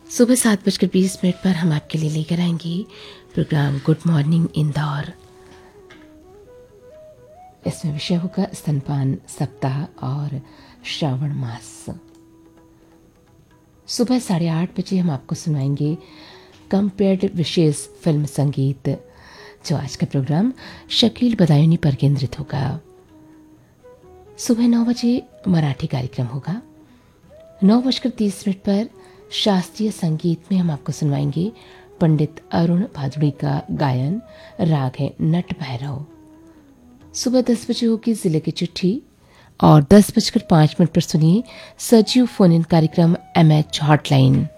सुबह 7:20 पर हम आपके लिए लेकर आएंगे प्रोग्राम गुड मॉर्निंग इंदौर। इसमें विषय होगा स्तनपान सप्ताह और श्रावण मास। सुबह 8:30 हम आपको सुनाएंगे कंपेयर्ड विशेष फिल्म संगीत, जो आज का प्रोग्राम शकील बदायूनी पर केंद्रित होगा। सुबह 9 बजे मराठी कार्यक्रम होगा। 9:30 पर शास्त्रीय संगीत में हम आपको सुनवाएंगे पंडित अरुण भादुड़ी का गायन, राग है नट भैरव। सुबह 10 बजे होगी जिले की चिट्ठी और 10:05 पर सुनिए सजीव फोन इन कार्यक्रम MH हॉटलाइन।